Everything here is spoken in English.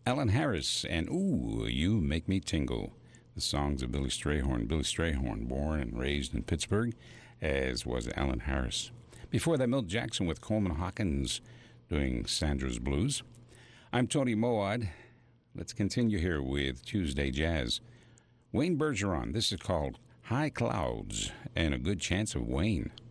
Alan Harris and Ooh, You Make Me Tingle. The songs of Billy Strayhorn. Billy Strayhorn, born and raised in Pittsburgh, as was Alan Harris. Before that, Milt Jackson with Coleman Hawkins doing Sandra's Blues. I'm Tony Moad. Let's continue here with Tuesday Jazz. Wayne Bergeron. This is called High Clouds and a Good Chance of Wayne.